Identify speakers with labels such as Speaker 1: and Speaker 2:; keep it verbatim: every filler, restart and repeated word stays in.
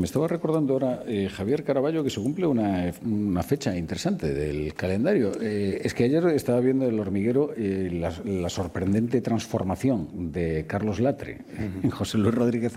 Speaker 1: estaba recordando ahora eh, Javier Caraballo que se cumple una, una fecha interesante del calendario. Eh, es que ayer estaba viendo El Hormiguero eh, la, la sorprendente transformación de Carlos Latre en José Luis Rodríguez